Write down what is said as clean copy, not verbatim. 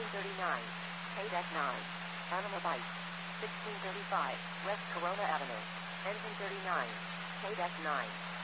1639, K-Deck 9, Panama Bight, 1635, West Corona Avenue, Engine 39, K-Deck 9.